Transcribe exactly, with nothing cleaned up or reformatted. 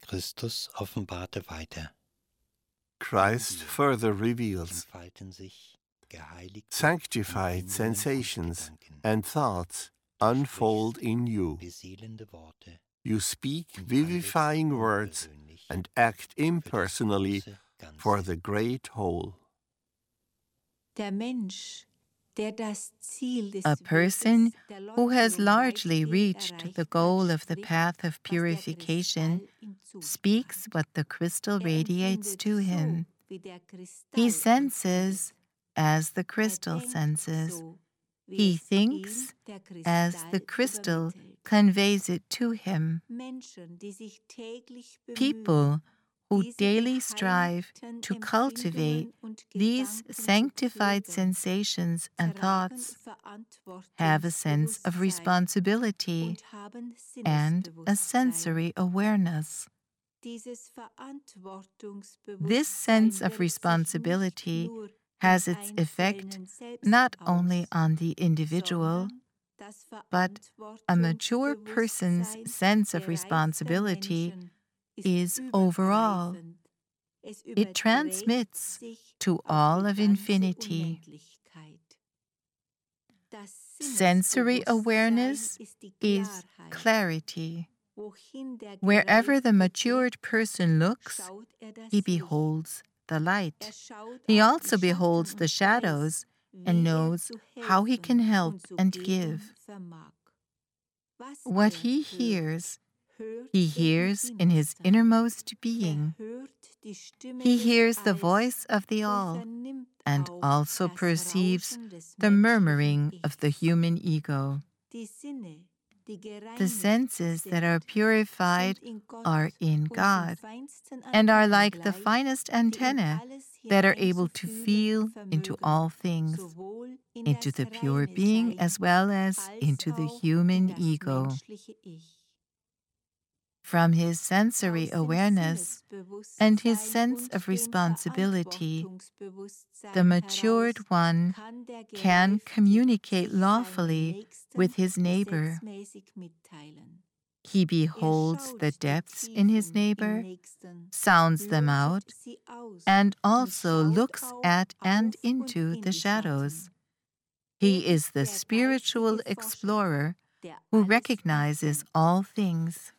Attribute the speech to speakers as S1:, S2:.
S1: Christus offenbarte weiter.
S2: Christ further reveals
S1: Entfalten sich geheiligte
S2: sanctified
S1: Empfindungen
S2: sensations
S1: und Gedanken.
S2: and thoughts unfold in you.
S1: Beseelende Worte
S2: You speak
S1: und
S2: vivifying
S1: handelst
S2: words
S1: unpersönlich
S2: and act
S1: für das
S2: impersonally
S1: große Ganze.
S2: for the great whole.
S3: Der Mensch, der das Ziel des
S4: A person
S3: Weges der
S4: who has
S3: Läuterung
S4: largely
S3: weitgehend
S4: reached the
S3: erreicht
S4: goal
S3: hat,
S4: of the
S3: spricht,
S4: path of
S3: was der
S4: purification,
S3: Kristall ihm zustrahlt.
S4: speaks what the crystal
S3: Er
S4: radiates
S3: empfindet
S4: to him.
S3: so, wie der Kristall
S4: He
S3: empfindet.
S4: senses as the
S3: Er
S4: crystal
S3: denkt
S4: senses.
S3: so, wie
S4: He
S3: es
S4: thinks
S3: ihm der
S4: as the
S3: Kristall
S4: crystal
S3: übermittelt.
S4: conveys it to him.
S3: Menschen, die sich täglich bemühen,
S4: People who
S3: diese
S4: daily strive
S3: geheiligten
S4: to cultivate
S3: Empfindungen und
S4: these
S3: Gedanken zu
S4: sanctified
S3: pflegen,
S4: sensations and
S3: tragen
S4: thoughts have a sense of
S3: Verantwortungsbewusstsein
S4: responsibility
S3: und haben
S4: and a
S3: Sinnesbewusstsein.
S4: sensory awareness.
S3: Dieses
S4: This sense
S3: Verantwortungsbewusstsein
S4: of
S3: wirkt sich
S4: responsibility
S3: nicht nur
S4: has
S3: im
S4: its effect
S3: Einzelnen selbst
S4: not
S3: aus,
S4: only on the individual,
S3: sondern das
S4: but a mature person's
S3: Verantwortungsbewusstsein
S4: sense of
S3: gereifter
S4: responsibility
S3: Menschen
S4: is
S3: ist
S4: overall.
S3: übergreifend. Es
S4: It
S3: überträgt
S4: transmits
S3: sich
S4: to
S3: auf
S4: all
S3: die
S4: of
S3: ganze
S4: infinity.
S3: Unendlichkeit. Das
S4: Sensory
S3: Sinnesbewusstsein
S4: awareness
S3: ist die
S4: is
S3: Klarheit.
S4: clarity.
S3: Wohin der
S4: Wherever the
S3: Gereifte
S4: matured person looks,
S3: schaut er das
S4: he
S3: Licht.
S4: beholds the
S3: Er
S4: light.
S3: schaut
S4: He
S3: auf
S4: also
S3: die
S4: beholds
S3: Schatten
S4: the
S3: und
S4: shadows
S3: weiß,
S4: and
S3: wie er
S4: knows
S3: zu
S4: how he
S3: helfen
S4: can help
S3: und zu
S4: and
S3: geben
S4: give.
S3: vermag. Was
S4: What
S3: er
S4: he
S3: hört,
S4: hears,
S3: hört
S4: he
S3: er im
S4: hears in his
S3: Innersten.
S4: innermost being.
S3: Er hört die Stimme
S4: He
S3: des
S4: hears the
S3: Alls
S4: voice of the
S3: und
S4: All
S3: vernimmt
S4: and
S3: auch
S4: also
S3: das
S4: perceives
S3: Rauschen des
S4: the
S3: menschlichen
S4: murmuring of the
S3: Ichs.
S4: human ego.
S3: Die Sinne, die
S4: The
S3: gereinigt
S4: senses that are
S3: sind,
S4: purified
S3: sind in Gott
S4: are in
S3: und zum
S4: God
S3: feinsten
S4: and are
S3: Antennen
S4: like the
S3: gleich,
S4: finest
S3: die in
S4: antennae
S3: alles
S4: that are able to
S3: hineinzufühlen
S4: feel into
S3: vermögen,
S4: all things,
S3: sowohl in
S4: into
S3: das
S4: the pure
S3: reine
S4: being
S3: Sein
S4: as well as
S3: als
S4: into the
S3: auch in
S4: human
S3: das
S4: ego.
S3: menschliche Ich.
S4: From his sensory
S3: Aus dem
S4: awareness and his
S3: Sinnesbewusstsein
S4: sense
S3: und
S4: of
S3: dem
S4: responsibility,
S3: Verantwortungsbewusstsein
S4: the matured
S3: heraus
S4: one
S3: kann der
S4: can
S3: Gereifte
S4: communicate
S3: sich seinem
S4: lawfully
S3: Nächsten
S4: with his neighbor.
S3: gesetzmäßig mitteilen.
S4: He
S3: Er
S4: beholds
S3: schaut
S4: the
S3: die
S4: depths in his
S3: Tiefen im
S4: neighbor,
S3: Nächsten,
S4: sounds them out,
S3: lotet sie aus
S4: and
S3: und
S4: also
S3: schaut
S4: looks
S3: auch
S4: at and
S3: auf und
S4: into
S3: in
S4: the
S3: die
S4: shadows.
S3: Schatten.
S4: He
S3: Er
S4: is
S3: ist
S4: the
S3: der
S4: spiritual
S3: geistige Forscher,
S4: explorer
S3: der
S4: who
S3: alles
S4: recognizes
S3: erkennt.
S4: all things.